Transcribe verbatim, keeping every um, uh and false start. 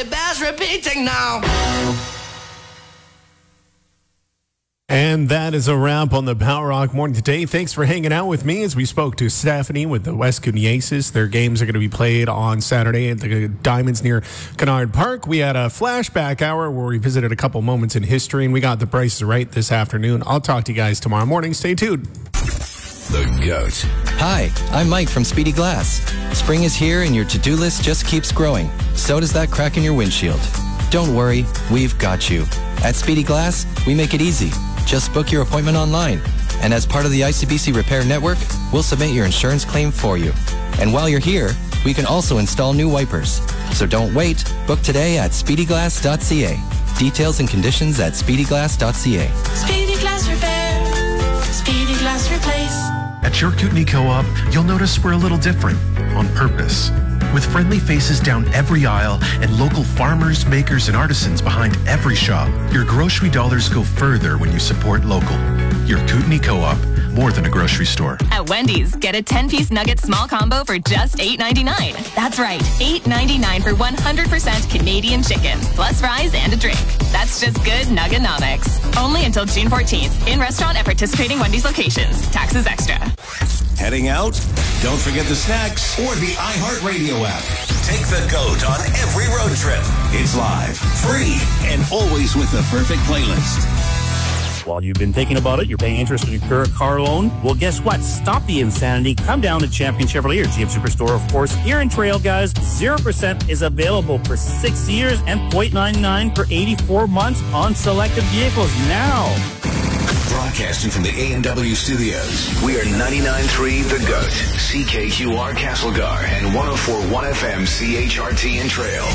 it bears repeating now. And that is a wrap on the Power Rock Morning today. Thanks for hanging out with me as we spoke to Stephanie with the West Kootenay Aces. Their games are going to be played on Saturday at the Diamonds near Kennard Park. We had a flashback hour where we visited a couple moments in history, and we got the prices right this afternoon. I'll talk to you guys tomorrow morning. Stay tuned. The GOAT. Hi, I'm Mike from Speedy Glass. Spring is here and your to-do list just keeps growing. So does that crack in your windshield. Don't worry, we've got you. At Speedy Glass, we make it easy. Just book your appointment online. And as part of the I C B C Repair Network, we'll submit your insurance claim for you. And while you're here, we can also install new wipers. So don't wait. Book today at speedy glass dot c a. Details and conditions at speedy glass dot c a. Speedy Glass Repair. Speedy Glass Replace. At your Kootenay Co-op, you'll notice we're a little different, on purpose. With friendly faces down every aisle and local farmers, makers, and artisans behind every shop, your grocery dollars go further when you support local. Your Kootenay Co-op, more than a grocery store. At Wendy's, get a ten-piece nugget small combo for just eight ninety-nine. That's right, eight ninety-nine for one hundred percent Canadian chicken, plus fries and a drink. That's just good Nuggenomics. Only until June fourteenth, in restaurant at participating Wendy's locations. Taxes extra. Heading out? Don't forget the snacks or the iHeartRadio app. Take the GOAT on every road trip. It's live, free, and always with the perfect playlist. While you've been thinking about it, you're paying interest on your current car loan. Well, guess what? Stop the insanity. Come down to Champion Chevrolet, your G M Superstore, of course. Here in Trail, guys, zero percent is available for six years and zero point nine nine for eighty-four months on selected vehicles now. Broadcasting from the A and W studios, we are ninety-nine point three The GOAT, C K Q R Castlegar, and one oh four point one F M C H R T in Trail.